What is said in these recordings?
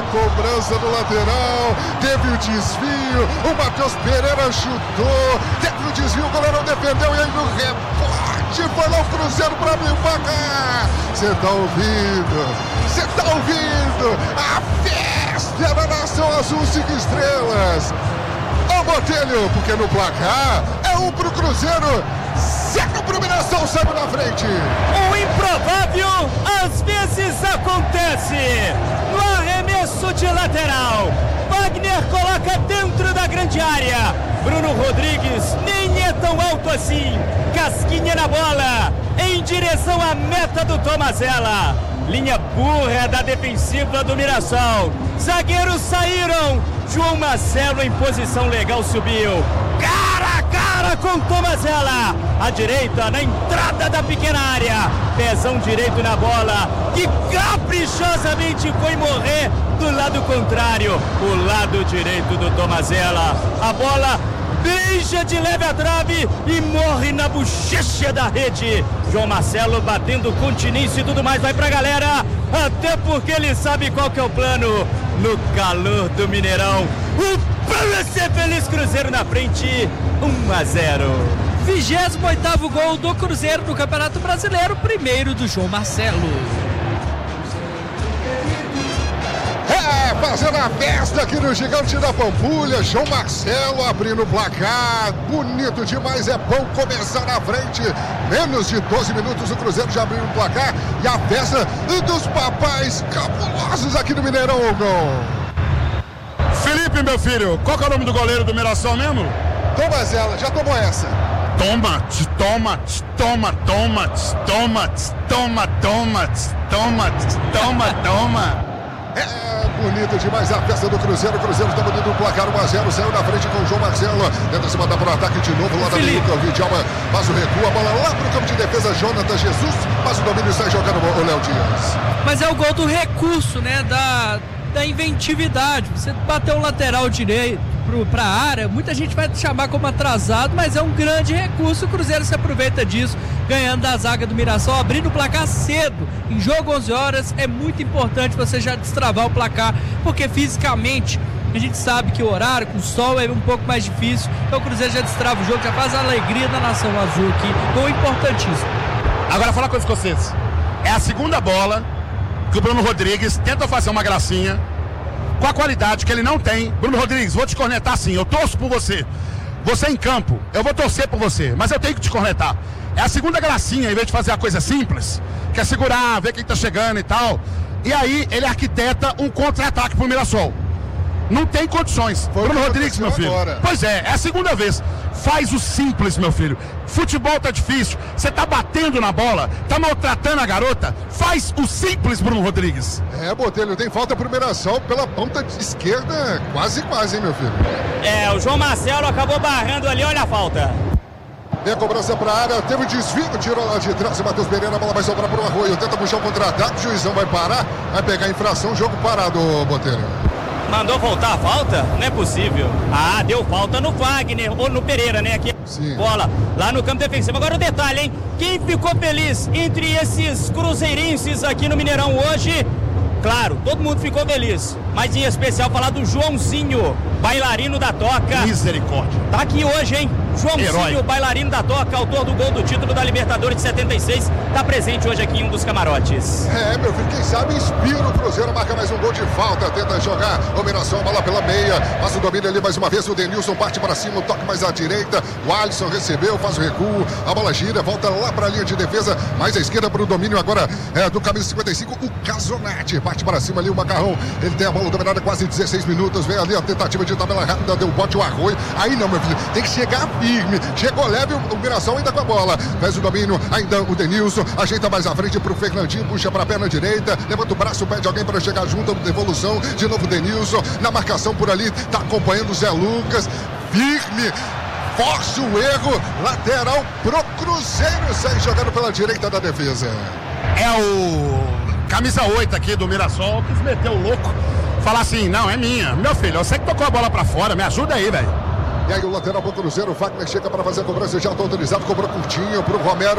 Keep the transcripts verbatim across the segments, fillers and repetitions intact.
cobrança do lateral, teve o desvio, o Matheus Pereira chutou, teve o desvio, o goleirão defendeu e aí no rebote foi lá o Cruzeiro para abrir o placar. Você tá ouvindo? Você tá ouvindo? A festa da Nação Azul cinco estrelas. Ô Botelho, porque no placar é um pro Cruzeiro, zero pro Mirassol, sabe na frente. O improvável às vezes acontece. No arremesso de lateral, Wagner coloca dentro da grande área. Bruno Rodrigues nem é tão alto assim. Casquinha na bola, em direção à meta do Tomazella. Linha burra da defensiva do Mirassol. Zagueiros saíram. João Marcelo em posição legal subiu. Cara a cara com Tomazella. À direita, na entrada da pequena área. Pezão direito na bola. Que caprichosamente foi morrer do lado contrário. O lado direito do Tomazella. A bola beija de leve a trave e morre na bochecha da rede. João Marcelo batendo continência e tudo mais, vai pra galera, até porque ele sabe qual que é o plano. No calor do Mineirão, o plano é ser feliz. Cruzeiro na frente, um a zero. vigésimo oitavo gol do Cruzeiro no Campeonato Brasileiro, primeiro do João Marcelo. É, fazendo a festa aqui no Gigante da Pampulha, João Marcelo abrindo o placar, bonito demais, é bom começar na frente, menos de doze minutos o Cruzeiro já abriu o placar e a festa dos papais cabulosos aqui no Mineirão, Hugo. Felipe, meu filho, qual que é o nome do goleiro do Mirassol mesmo? Tomazella, já tomou essa? Toma, toma, toma, toma, toma, toma, toma, toma, toma, toma. É bonito demais a festa do Cruzeiro. O Cruzeiro está bonito no placar um a zero. Saiu na frente com o João Marcelo. Tenta se mandar para o ataque de novo. Lá da Miluca, o Vidjalma faz o recuo. A bola lá para o campo de defesa. Jonathan Jesus faz o domínio e sai jogando o Léo Dias. Mas é o gol do recurso, né? Da, da inventividade. Você bateu o lateral direito para a área. Muita gente vai te chamar como atrasado, mas é um grande recurso. O Cruzeiro se aproveita disso, ganhando da zaga do Mirassol, abrindo o placar cedo. Em jogo onze horas é muito importante você já destravar o placar, porque fisicamente a gente sabe que o horário com o sol é um pouco mais difícil. Então o Cruzeiro já destrava o jogo, já faz a alegria da Nação Azul aqui. Gol importantíssimo. Agora fala com os escoceses. É a segunda bola que o Bruno Rodrigues tenta fazer uma gracinha com a qualidade que ele não tem. Bruno Rodrigues, vou te cornetar sim, eu torço por você. Você em campo, eu vou torcer por você, mas eu tenho que te cornetar. É a segunda gracinha, em vez de fazer a coisa simples, que é segurar, ver quem tá chegando e tal. E aí ele arquiteta um contra-ataque pro Mirassol. Não tem condições. Foi Bruno Rodrigues, meu filho. Agora. Pois é, é a segunda vez. Faz o simples, meu filho. Futebol tá difícil. Você tá batendo na bola, tá maltratando a garota. Faz o simples, Bruno Rodrigues. É, Botelho, tem falta pro Mirassol pela ponta esquerda. Quase, quase, hein, meu filho. É, o João Marcelo acabou barrando ali, olha a falta. Vem a cobrança para a área, teve o desvio, tirou lá de trás o Matheus Pereira, a bola vai sobrar para o Arroio, tenta puxar o contra-ataque, o juizão vai parar, vai pegar a infração, jogo parado, Botelho. Mandou voltar a falta? Não é possível. Ah, deu falta no Wagner, ou no Pereira, né? Aqui, sim. Bola lá no campo defensivo. Agora o detalhe, hein? Quem ficou feliz entre esses cruzeirenses aqui no Mineirão hoje? Claro, todo mundo ficou feliz, mas em especial falar do Joãozinho, bailarino da Toca. Misericórdia. Tá aqui hoje, hein? Joãozinho, Herói. Bailarino da Toca, autor do gol do título da Libertadores de setenta e seis, tá presente hoje aqui em um dos camarotes. É, meu filho, quem sabe inspira o Cruzeiro, marca mais um gol de falta, tenta jogar, dominação, bola pela meia, faz o domínio ali mais uma vez, o Denilson parte para cima, o toque mais à direita, o Alisson recebeu, faz o recuo, a bola gira, volta lá para a linha de defesa, mais à esquerda para o domínio agora é, do camisa cinquenta e cinco, o Casonati, parte para cima ali o Macarrão, ele tem a bola dominada quase dezesseis minutos, vem ali a tentativa de tabela rápida, deu bote o Arroio, aí não, meu filho, tem que chegar firme, chegou leve, o Mirassol ainda com a bola, faz o domínio, ainda o Denilson, ajeita mais à frente pro Fernandinho, puxa para a perna direita, levanta o braço, pede alguém para chegar junto, devolução, de novo o Denilson, na marcação por ali, tá acompanhando o Zé Lucas, firme, força o erro, lateral pro Cruzeiro, sai jogando pela direita da defesa. É o camisa oito aqui do Mirassol que se meteu louco, falar assim, não, é minha, meu filho, eu sei que tocou a bola pra fora, me ajuda aí, velho. E aí o lateral pro Cruzeiro, o Wagner chega para fazer a cobrança, já está autorizado, cobrou curtinho pro Romero, manda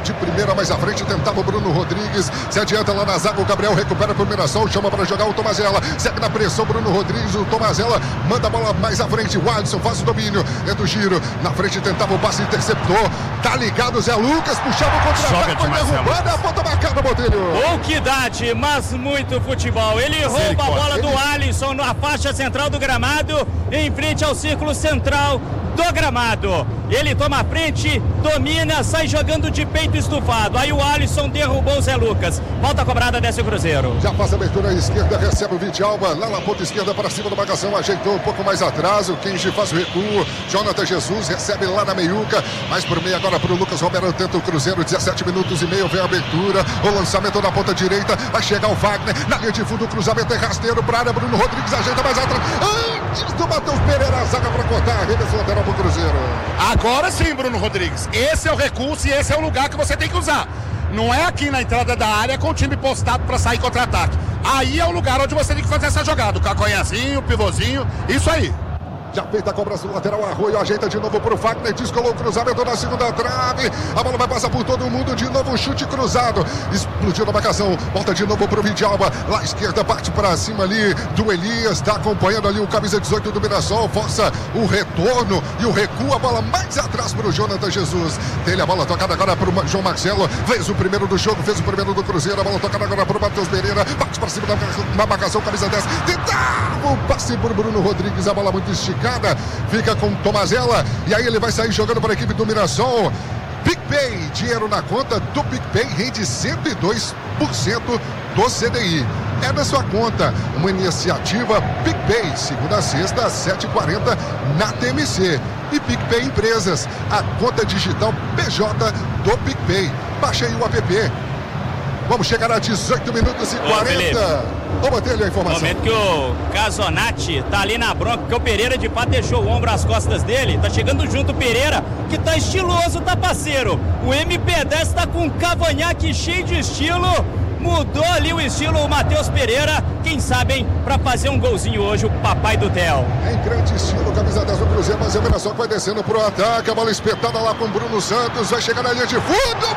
de primeira, mais à frente tentava o Bruno Rodrigues, se adianta lá na zaga, o Gabriel recupera por Mirassol, chama para jogar o Tomazella, segue na pressão Bruno Rodrigues, o Tomazella manda a bola mais à frente, o Alisson faz o domínio, é do giro, na frente tentava o passe, interceptou, tá ligado Zé Lucas, puxava o contra-ataque, foi derrubada, a ponta marcada, Botelho. Pouca idade, mas muito futebol, ele rouba a bola do Alisson na faixa central do gramado, em frente ao círculo central do gramado. Ele toma a frente, domina, sai jogando de peito estufado. Aí o Alisson derrubou o Zé Lucas. Volta a cobrada, desce o Cruzeiro. Já faz a abertura à esquerda, recebe o Vidalba, lá na ponta esquerda para cima da marcação, ajeitou um pouco mais atrás, o Kenji faz o recuo, Jonathan Jesus recebe lá na meiuca, mais por meio agora para o Lucas Romero, tenta o Cruzeiro, dezessete minutos e meio, vem a abertura, o lançamento na ponta direita, vai chegar o Wagner, na linha de fundo, o cruzamento é rasteiro para a área, Bruno Rodrigues ajeita mais atrás, antes do Matheus Pereira, a zaga para cortar, arremesso lateral para o Cruzeiro. Agora sim, Bruno Rodrigues, esse é o recurso e esse é o lugar que você tem que usar. Não é aqui na entrada da área com o time postado para sair contra-ataque. Aí é o lugar onde você tem que fazer essa jogada. O caconhazinho, o pivôzinho, isso aí. Já feita a cobrança do lateral, Arroio ajeita de novo pro Wagner, descolou o cruzamento na segunda trave, a bola vai passar por todo mundo, de novo chute cruzado, explodiu na marcação, volta de novo pro Vidalba, lá à esquerda, parte para cima ali do Elias, tá acompanhando ali o camisa dezoito do Mirassol, força o retorno e o recuo, a bola mais atrás pro Jonathan Jesus, tem a bola tocada agora pro João Marcelo, fez o primeiro do jogo, fez o primeiro do Cruzeiro, a bola tocada agora pro Matheus Pereira, parte para cima da, da marcação, camisa dez, tentava o passe pro Bruno Rodrigues, a bola muito esticada, fica com Tomazella e aí ele vai sair jogando para a equipe do Mirassol. PicPay, dinheiro na conta do PicPay rende cento e dois por cento do C D I. É na sua conta, uma iniciativa PicPay, segunda a sexta às sete e quarenta na T M C. E PicPay Empresas, a conta digital P J do PicPay. Baixe aí o app. Vamos chegar a dezoito minutos e quarenta. Ô, Botelho, a informação. Momento que o Casonati tá ali na bronca, porque o Pereira de fato deixou o ombro às costas dele. Tá chegando junto o Pereira, que tá estiloso, tá parceiro. O M P dez tá com um cavanhaque cheio de estilo. Mudou ali o estilo, o Matheus Pereira. Quem sabe, hein, pra fazer um golzinho hoje, o papai do Theo. Em grande estilo, camisa dez do Cruzeiro, mas o Mirassol vai descendo pro ataque. A bola espetada lá com o Bruno Santos. Vai chegar na linha de fundo.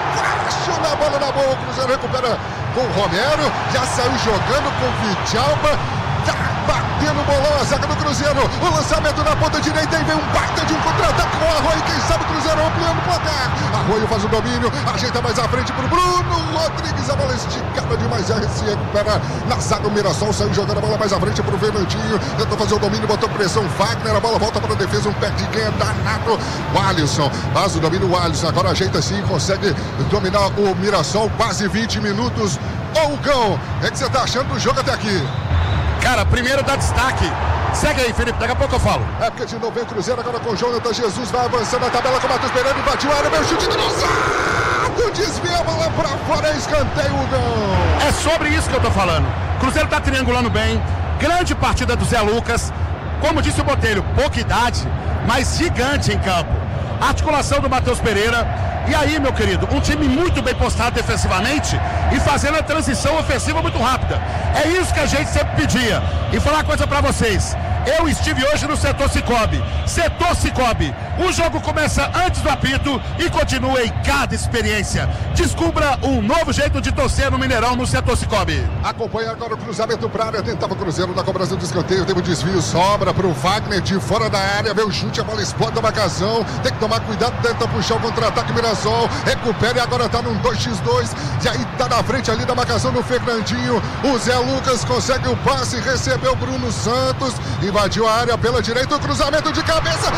Crash na bola na boa. O Cruzeiro recupera com o Romero. Já saiu jogando com o Vidalba. Tá batendo o bolão a zaga do Cruzeiro. O lançamento na ponta direita e vem um baita de um contra-ataque com o Arroio. Quem sabe o Cruzeiro ampliando o placar. Arroio faz o domínio, ajeita mais à frente pro Bruno Rodrigues. A bola esticada demais, já se recupera na zaga. O Mirassol saiu jogando a bola mais à frente pro Fernandinho. Tentou fazer o domínio, botou pressão. Wagner, a bola volta para a defesa. Um pé de quem é danado. O Alisson faz o domínio. O Alisson agora ajeita sim, consegue dominar o Mirassol. Quase vinte minutos. Ô, Cão, o que é que você tá achando do jogo até aqui? Cara, primeiro dá destaque. Segue aí, Felipe, daqui a pouco eu falo. É porque de novo vem o Cruzeiro agora com o Jonathan Jesus. Vai avançando a tabela com o Matheus Pereira. Invadiu a área, meu chute cruzado. Desvia a bola pra fora, escanteio, Gão. É sobre isso que eu tô falando. Cruzeiro tá triangulando bem. Grande partida do Zé Lucas. Como disse o Botelho, pouca idade, mas gigante em campo. Articulação do Matheus Pereira. E aí, meu querido, um time muito bem postado defensivamente e fazendo a transição ofensiva muito rápida. É isso que a gente sempre pedia. E falar uma coisa pra vocês. Eu estive hoje no setor Cicobi. Setor Cicobi. O jogo começa antes do apito e continua em cada experiência. Descubra um novo jeito de torcer no Mineirão no setor Cicobi. Acompanha agora o cruzamento para a área. Tentava o Cruzeiro na cobrança do escanteio. Teve um desvio, sobra para o Wagner de fora da área. Vê o chute, a bola explode a marcação. Tem que tomar cuidado, tenta puxar o contra-ataque. Mirassol recupera e agora está num dois contra dois. E aí está na frente ali da marcação do Fernandinho. O Zé Lucas consegue o passe, recebeu o Bruno Santos. Invadiu a área pela direita, o cruzamento de cabeça.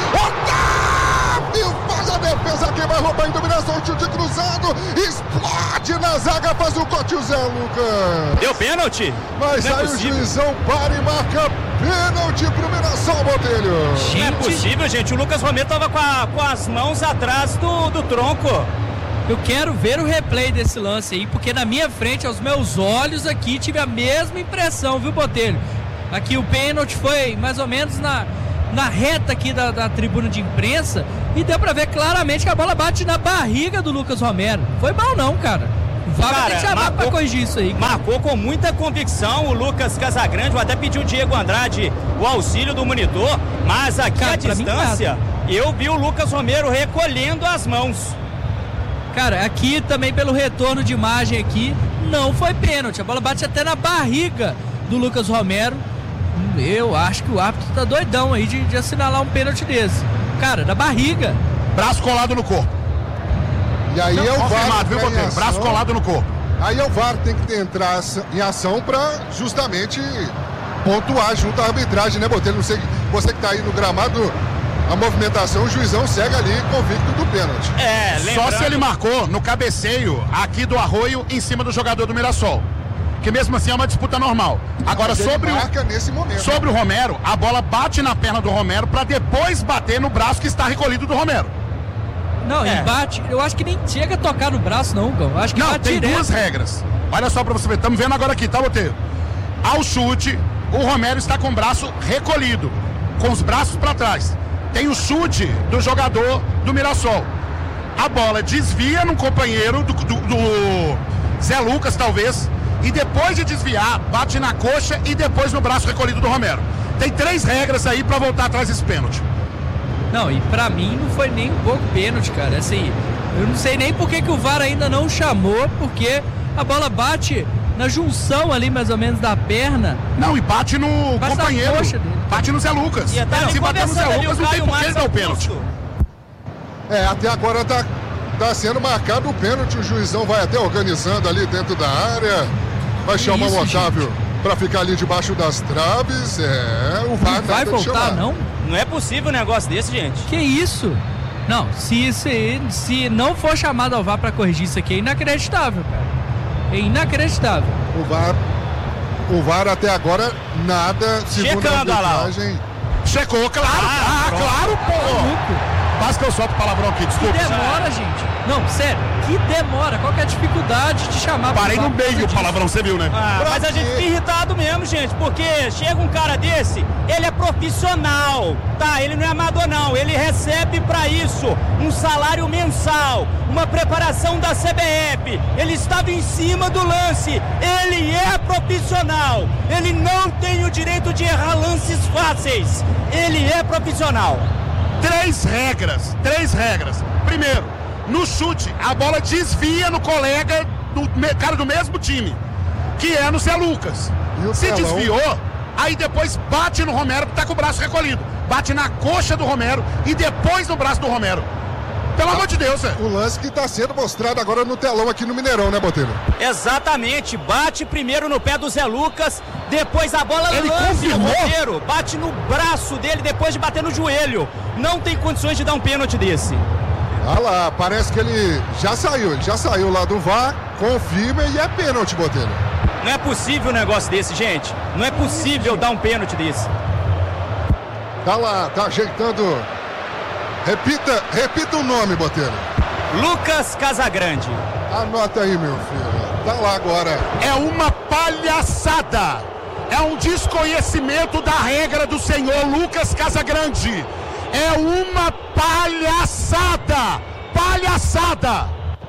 Otávio faz a defesa aqui, vai roubar a dominação, chute cruzado, explode na zaga, faz o corte o Zé Lucas. Deu pênalti? Mas Não é aí possível. o juizão para e marca pênalti pro Mirassol, Botelho. Não é possível, gente. O Lucas Romero tava com, a, com as mãos atrás do, do tronco. Eu quero ver o replay desse lance aí, porque na minha frente, aos meus olhos aqui, tive a mesma impressão, viu, Botelho? Aqui o pênalti foi mais ou menos na, na reta aqui da, da tribuna de imprensa e deu pra ver claramente que a bola bate na barriga do Lucas Romero. Foi mal não, cara. Vai ter que chamar marcou, pra corrigir isso aí. Cara. Marcou com muita convicção o Lucas Casagrande, vou até pedir o Diego Andrade o auxílio do monitor, mas aqui à distância eu vi o Lucas Romero recolhendo as mãos. Cara, aqui também pelo retorno de imagem aqui, não foi pênalti. A bola bate até na barriga do Lucas Romero. Eu acho que o árbitro tá doidão aí de, de assinalar um pênalti desse. Cara, da barriga. Braço colado no corpo. E aí não, é o V A R, viu, Botelho? Braço colado no corpo. Aí é o V A R tem que entrar em ação para justamente pontuar junto à arbitragem, né, Botelho? Não sei, você que tá aí no gramado, a movimentação, o juizão segue ali convicto do pênalti. É, lembrando... Só se ele marcou no cabeceio aqui do Arroio em cima do jogador do Mirassol. Que mesmo assim é uma disputa normal. Agora, sobre marca o, nesse momento. sobre o Romero, a bola bate na perna do Romero para depois bater no braço que está recolhido do Romero. Não, é. E bate, eu acho que nem chega a tocar no braço não, Gão. Acho que não, bate tem direto. Duas regras. Olha só pra você ver, estamos vendo agora aqui, tá, Botelho? Ao chute, o Romero está com o braço recolhido, com os braços para trás. Tem o chute do jogador do Mirassol. A bola desvia no companheiro do, do, do Zé Lucas, talvez, e depois de desviar, bate na coxa e depois no braço recolhido do Romero. Tem três regras aí pra voltar atrás desse pênalti. Não, e pra mim não foi nem um pouco pênalti, cara. Assim, eu não sei nem por que, que o V A R ainda não chamou, porque a bola bate na junção ali, mais ou menos, da perna. Não, e bate no bate companheiro. Na coxa dele. Bate no Zé Lucas. E tá se bater no Zé Lucas, não tem por que ele dar o pênalti. É, até agora tá, tá sendo marcado o pênalti. O juizão vai até organizando ali dentro da área. Vai que chamar isso, o Otávio para ficar ali debaixo das traves. É, o V A R não vai voltar, não? Não é possível um negócio desse, gente. Que isso? Não, se, se, se não for chamado ao V A R pra corrigir isso aqui, é inacreditável, cara. É inacreditável. O V A R, o V A R até agora nada, segundo Checando, a arbitragem. Checou, claro, ah, ah claro, pô. Quase que eu solto palavrão aqui, desculpa. Que demora, gente. Não, sério, que demora. Qual que é a dificuldade de chamar... Parei no meio o palavrão, você viu, né? Ah, mas a gente fica irritado mesmo, gente, porque chega um cara desse, ele é profissional, tá? Ele não é amador, não. Ele recebe pra isso um salário mensal, uma preparação da C B F. Ele estava em cima do lance. Ele é profissional. Ele não tem o direito de errar lances fáceis. Ele é profissional. Três regras, três regras. Primeiro, no chute, a bola desvia no colega do cara do mesmo time, que é no Zé Lucas. Se telão? Desviou, aí depois bate no Romero, que tá com o braço recolhido. Bate na coxa do Romero e depois no braço do Romero. Pelo amor de Deus, é. O lance que está sendo mostrado agora no telão aqui no Mineirão, né, Botelho? Exatamente. Bate primeiro no pé do Zé Lucas, depois a bola Ele lance no confirmou? Romero, bate no braço dele depois de bater no joelho. Não tem condições de dar um pênalti desse. Ah lá, parece que ele já saiu, ele já saiu lá do V A R, confirma e é pênalti, Botelho. Não é possível um negócio desse, gente. Não é possível dar um pênalti desse. Tá lá, tá ajeitando. Repita, repita o nome, Botelho. Lucas Casagrande. Anota aí, meu filho. Tá lá agora. É uma palhaçada. É um desconhecimento da regra do senhor Lucas Casagrande. É uma palhaçada. Palhaçada.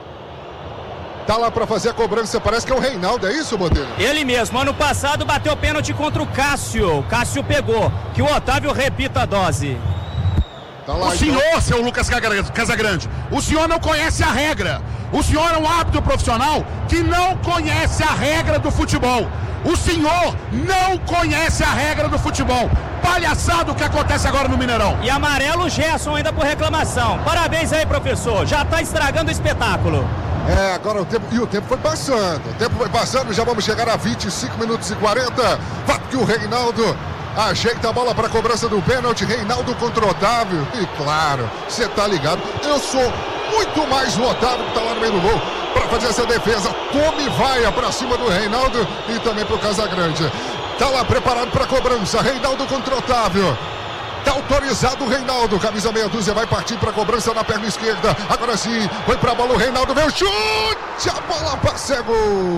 Tá lá pra fazer a cobrança, parece que é o Reinaldo, é isso, Botelho? Ele mesmo, ano passado bateu pênalti contra o Cássio. O Cássio pegou. Que o Otávio repita a dose. Tá lá, o senhor, então... seu Lucas Casagrande, o senhor não conhece a regra. O senhor é um árbitro profissional que não conhece a regra do futebol. O senhor não conhece a regra do futebol. Palhaçado o que acontece agora no Mineirão. E amarelo Gerson ainda por reclamação. Parabéns aí, professor. Já tá estragando o espetáculo. É, agora o tempo, e o tempo foi passando. O tempo foi passando, já vamos chegar a vinte e cinco minutos e quarenta. Fato que o Reinaldo ajeita a bola para a cobrança do pênalti. Reinaldo contra o Otávio. E claro, você tá ligado, eu sou muito mais o Otávio que tá lá no meio do gol para fazer essa defesa. Tome vaia para cima do Reinaldo e também pro Casagrande. Tá lá preparado para a cobrança. Reinaldo contra o Otávio. Tá autorizado o Reinaldo, camisa meia dúzia, vai partir para a cobrança na perna esquerda. Agora sim, foi para a bola o Reinaldo, veio o chute, a bola passa, é gol.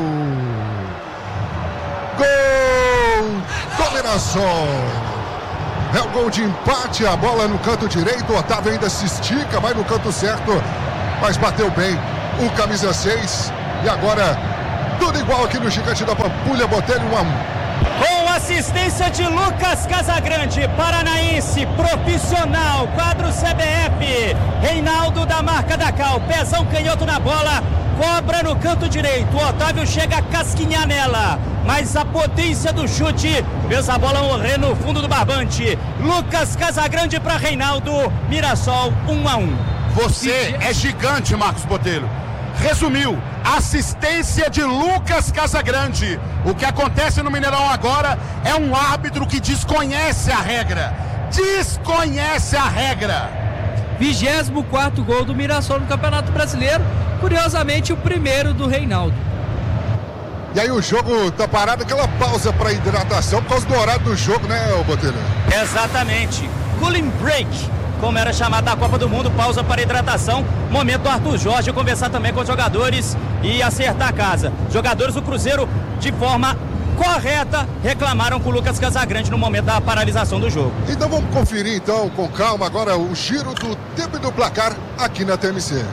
Gol do Mirassol. É o gol de empate, a bola no canto direito, o Otávio ainda se estica, vai no canto certo, mas bateu bem o camisa seis. E agora, tudo igual aqui no Gigante da Pampulha, Botelho, uma Com assistência de Lucas Casagrande, paranaense, profissional, quadro C B F. Reinaldo da marca da Cal, pezão canhoto na bola, cobra no canto direito. O Otávio chega a casquinhar nela, mas a potência do chute fez a bola morrer no fundo do barbante. Lucas Casagrande para Reinaldo, Mirassol um a um. Você é gigante, Marcos Botelho. Resumiu, assistência de Lucas Casagrande. O que acontece no Mineirão agora é um árbitro que desconhece a regra. Desconhece a regra. vigésimo quarto gol do Mirassol no Campeonato Brasileiro. Curiosamente, o primeiro do Reinaldo. E aí o jogo tá parado, aquela pausa para hidratação por causa do horário do jogo, né, Botelho? Exatamente. Cooling break, como era chamada a Copa do Mundo, pausa para hidratação. Momento do Arthur Jorge conversar também com os jogadores e acertar a casa. Jogadores do Cruzeiro, de forma correta, reclamaram com o Lucas Casagrande no momento da paralisação do jogo. Então vamos conferir então com calma agora o giro do tempo e do placar aqui na T M C.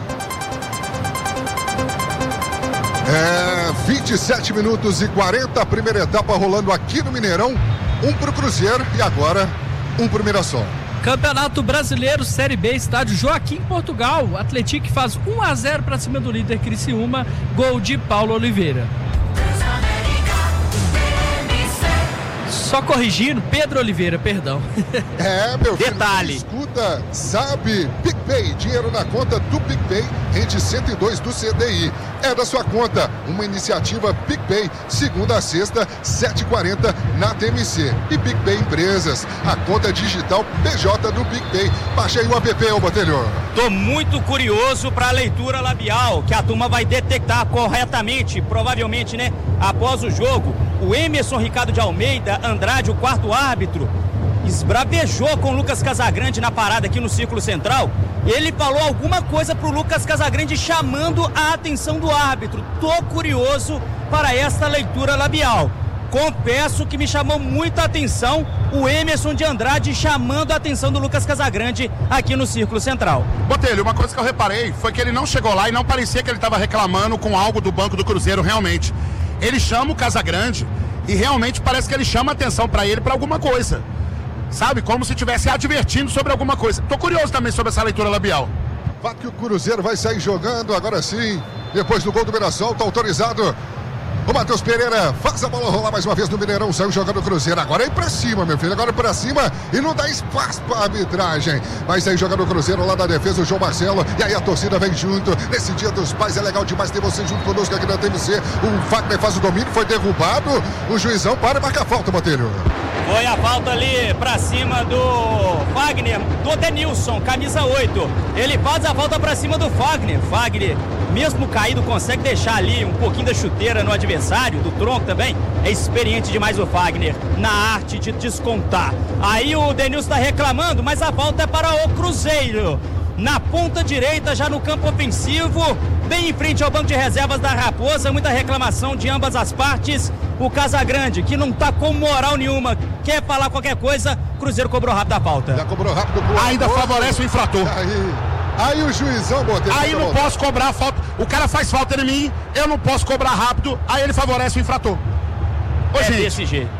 É, vinte e sete minutos e quarenta, a primeira etapa rolando aqui no Mineirão. Um pro Cruzeiro e agora um pro Mirassol. Campeonato Brasileiro, Série B, estádio Joaquim, Portugal. O Atlético faz um a zero para cima do líder Criciúma, gol de Paulo Oliveira. Só corrigindo, Pedro Oliveira, perdão. É, meu filho, detalhe. Escuta, sabe, PicPay, dinheiro na conta do PicPay, rende cento e dois do C D I. É da sua conta, uma iniciativa PicPay, segunda a sexta, sete e quarenta na T M C. E PicPay Empresas, a conta digital P J do PicPay. Baixa aí o app, ô Botelho. Tô muito curioso para a leitura labial, que a turma vai detectar corretamente, provavelmente, né, após o jogo. O Emerson Ricardo de Almeida Andrade, o quarto árbitro, esbravejou com o Lucas Casagrande na parada aqui no Círculo Central. Ele falou alguma coisa pro Lucas Casagrande chamando a atenção do árbitro. Tô curioso para esta leitura labial. Confesso que me chamou muita atenção o Emerson de Andrade chamando a atenção do Lucas Casagrande aqui no Círculo Central. Botelho, uma coisa que eu reparei foi que ele não chegou lá e não parecia que ele estava reclamando com algo do banco do Cruzeiro realmente. Ele chama o Casagrande e realmente parece que ele chama atenção para ele para alguma coisa. Sabe? Como se estivesse advertindo sobre alguma coisa. Tô curioso também sobre essa leitura labial. Vai que o Cruzeiro vai sair jogando agora sim. Depois do gol do Mirassol, tá autorizado. O Matheus Pereira faz a bola rolar mais uma vez no Mineirão, saiu jogando o Cruzeiro. Agora é ir pra cima, meu filho, agora é pra cima e não dá espaço pra arbitragem. Vai sair jogando o Cruzeiro lá na defesa, o João Marcelo. E aí a torcida vem junto. Nesse dia dos pais é legal demais ter você junto conosco aqui na T M C. O Fagner faz o domínio, foi derrubado. O juizão para e marca a falta, Botelho. Foi a falta ali pra cima do Fagner, do Denilson, camisa oito. Ele faz a falta pra cima do Fagner. Fagner, mesmo caído, consegue deixar ali um pouquinho da chuteira no adversário, do tronco também. É experiente demais o Fagner na arte de descontar. Aí o Denilson tá reclamando, mas a falta é para o Cruzeiro. Na ponta direita, já no campo ofensivo, bem em frente ao banco de reservas da Raposa, muita reclamação de ambas as partes. O Casagrande, que não tá com moral nenhuma, quer falar qualquer coisa, Cruzeiro cobrou rápido a falta. Já cobrou rápido. Ainda favorece o infrator. Aí, aí o juizão, Botelho. Aí não posso cobrar a falta. O cara faz falta em mim, eu não posso cobrar rápido, aí ele favorece o infrator. Ô, é gente. desse jeito.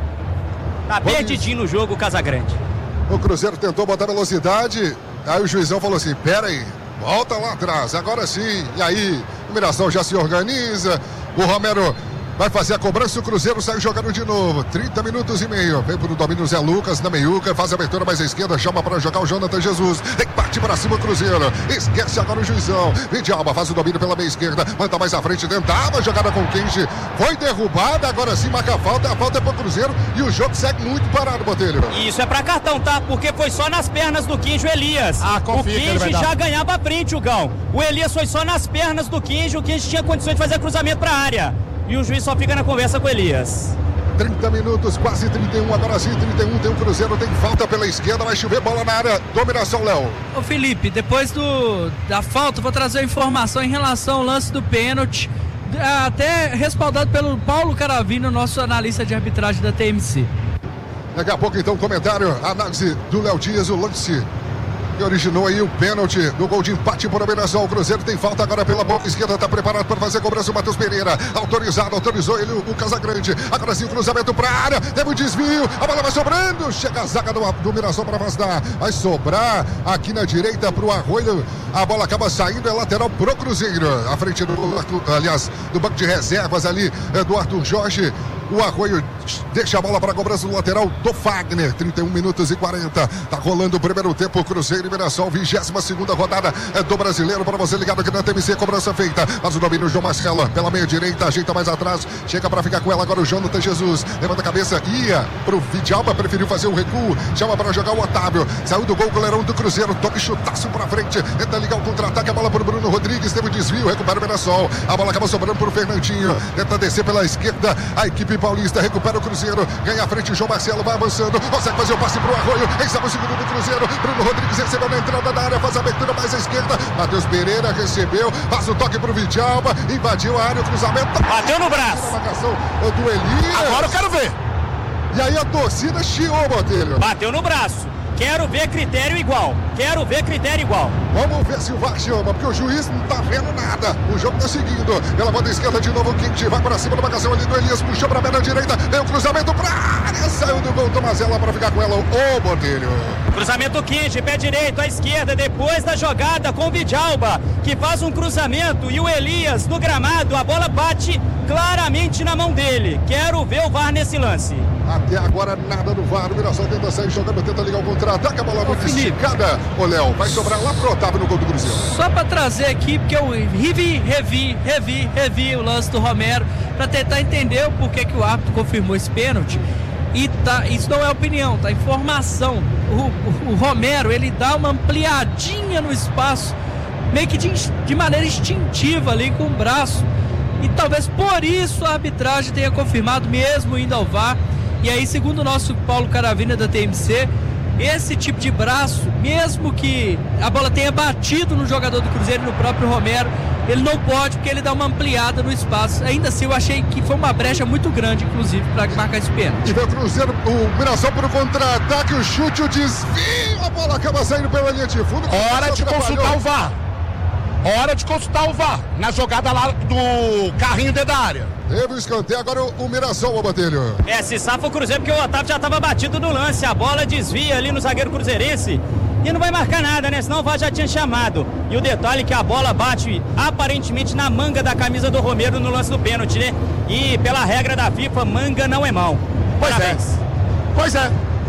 Tá perdidinho no jogo o Casagrande. O Cruzeiro tentou botar velocidade, aí o juizão falou assim, pera aí, volta lá atrás, agora sim. E aí o Mirassol já se organiza, o Romero vai fazer a cobrança, o Cruzeiro sai jogando de novo. trinta minutos e meio. Vem pro domínio Zé Lucas na meiuca, faz a abertura mais à esquerda, chama para jogar o Jonathan Jesus. Tem que partir para cima o Cruzeiro. Esquece agora o juizão. Vinde Alba, faz o domínio pela meia esquerda, manda mais à frente, tentava a jogada com o Kenji. Foi derrubada, agora sim marca a falta. A falta é pro Cruzeiro e o jogo segue muito parado, Botelho. Isso é pra cartão, tá? Porque foi só nas pernas do Kenji o Elias. Ah, confia, o Kenji já ganhava a frente, o Gão. O Elias foi só nas pernas do Kenji. O Kenji tinha condições de fazer cruzamento pra área. E o juiz só fica na conversa com o Elias. trinta minutos, quase trinta e um, agora sim, trinta e um, tem o Cruzeiro, tem falta pela esquerda, vai chover bola na área, dominação, Léo. Ô Felipe, depois do, da falta, vou trazer uma informação em relação ao lance do pênalti, até respaldado pelo Paulo Caravino, nosso analista de arbitragem da T M C. Daqui a pouco, então, comentário, análise do Léo Dias, o lance que originou aí o pênalti do gol de empate para o Mirassol. O Cruzeiro tem falta agora pela boca esquerda, está preparado para fazer a cobrança. O Matheus Pereira, autorizado, autorizou ele, o Casagrande. Agora sim o cruzamento para a área, teve o um desvio, a bola vai sobrando, chega a zaga do, do Mirassol para afastar, vai sobrar aqui na direita para o Arroio, a bola acaba saindo, é lateral pro Cruzeiro, à frente do, aliás, do banco de reservas ali, é do Arthur Jorge. O Arroio deixa a bola para a cobrança do lateral do Fagner. trinta e um minutos e quarenta. Tá rolando o primeiro tempo. Cruzeiro e Mirassol, vigésima segunda rodada do Brasileiro. Para você ligado aqui na T M C, cobrança feita. Faz o domínio o João Marcelo pela meia direita. Ajeita mais atrás. Chega para ficar com ela agora o Jonathan Jesus. Levanta a cabeça. Ia pro Vidalba. Preferiu fazer o recuo. Chama para jogar o Otávio. Saiu do gol o goleirão do Cruzeiro. Toque chutaço para frente. Tenta ligar o contra-ataque. A bola para o Bruno Rodrigues. Teve o desvio. Recupera o Mirassol. A bola acaba sobrando para o Fernandinho. Tenta descer pela esquerda. A equipe paulista recupera o Cruzeiro, ganha a frente o João Marcelo, vai avançando, consegue fazer o passe pro Arroio, encerra o segundo do Cruzeiro, Bruno Rodrigues recebeu na entrada da área, faz a abertura mais à esquerda, Matheus Pereira recebeu, faz o toque pro Vidalba, invadiu a área, o cruzamento, bateu no braço, a marcação do Elias. Agora eu quero ver. E aí a torcida chiou, Botelho. Bateu no braço. Quero ver critério igual. Quero ver critério igual. Vamos ver se o V A R chama, porque o juiz não tá vendo nada. O jogo tá seguindo. Pela banda esquerda de novo, o Quinte vai para cima da marcação ali do Elias. Puxou pra perna direita. Vem o cruzamento pra área. Saiu do gol. Tomazella para ficar com ela. Ô, Botelho. Cruzamento Quinte, pé direito à esquerda. Depois da jogada com o Vidalba, que faz um cruzamento. E o Elias no gramado. A bola bate claramente na mão dele. Quero ver o V A R nesse lance. Até agora nada no V A R. O Mirassol tenta sair jogando, tenta ligar o contra-ataque. A bola muito esticada. Ô, Léo, vai sobrar lá pro Otávio no gol do Cruzeiro. Só pra trazer aqui, porque eu revi, revi, revi, revi o lance do Romero, pra tentar entender o porquê que o árbitro confirmou esse pênalti. E tá, isso não é opinião, tá? Informação. O, o, o Romero, ele dá uma ampliadinha no espaço, meio que de, de maneira instintiva ali com o braço. E talvez por isso a arbitragem tenha confirmado, mesmo indo ao V A R. E aí, segundo o nosso Paulo Caravina da T M C, esse tipo de braço, mesmo que a bola tenha batido no jogador do Cruzeiro e no próprio Romero, ele não pode, porque ele dá uma ampliada no espaço. Ainda assim, eu achei que foi uma brecha muito grande, inclusive, para marcar esse pênalti. E vem o Cruzeiro, o Mirassol para o contra-ataque, o chute, o desvio, a bola acaba saindo pela linha de fundo. Hora de consultar o V A R. Hora de consultar o V A R na jogada lá do carrinho dentro da área. Teve o escanteio, agora o, o Mirassol, o Botelho. É, se safa o Cruzeiro, porque o Otávio já estava batido no lance. A bola desvia ali no zagueiro cruzeirense e não vai marcar nada, né? Senão o V A R já tinha chamado. E o detalhe é que a bola bate aparentemente na manga da camisa do Romero no lance do pênalti, né? E pela regra da FIFA, manga não é mão. Pois Parabéns. é. Pois é.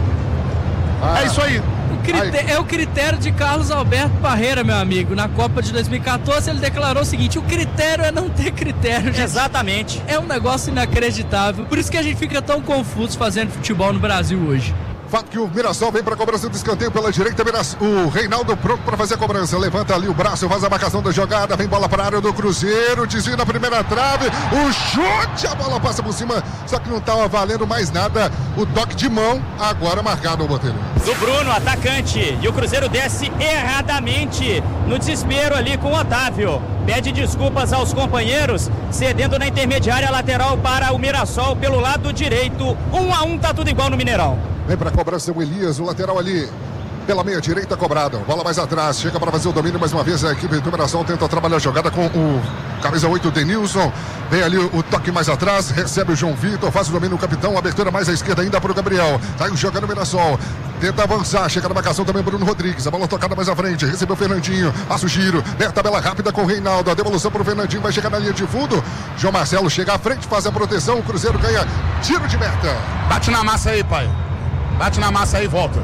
Ah. É isso aí. É o critério de Carlos Alberto Parreira, meu amigo. Na Copa de dois mil e quatorze ele declarou o seguinte: o critério é não ter critério, gente. Exatamente. É um negócio inacreditável. Por isso que a gente fica tão confuso fazendo futebol no Brasil hoje. Fato que o Mirassol vem para a cobrança do escanteio pela direita. O Reinaldo pronto para fazer a cobrança. Levanta ali o braço, faz a marcação da jogada. Vem bola para a área do Cruzeiro. Desvio na primeira trave. O chute, a bola passa por cima. Só que não estava valendo mais nada. O toque de mão, agora marcado o Botelho. Do Bruno, atacante. E o Cruzeiro desce erradamente no desespero ali com o Otávio. Pede desculpas aos companheiros, cedendo na intermediária lateral para o Mirassol pelo lado direito. Um a um, tá tudo igual no Mineirão. Vem para a cobrança o Elias, o lateral ali pela meia direita cobrado. Bola mais atrás, chega para fazer o domínio mais uma vez. A equipe do Mirassol tenta trabalhar a jogada com o camisa oito, Denilson. Vem ali o, o toque mais atrás, recebe o João Vitor, faz o domínio o capitão. Abertura mais à esquerda ainda para o Gabriel. Saiu jogando o Mirassol. Tenta avançar, chega na marcação também Bruno Rodrigues. A bola tocada mais à frente, recebeu o Fernandinho. Passa o giro, vem a tabela rápida com o Reinaldo. A devolução para o Fernandinho, vai chegar na linha de fundo. João Marcelo chega à frente, faz a proteção. O Cruzeiro ganha tiro de meta. Bate na massa aí, pai. Bate na massa aí e volta.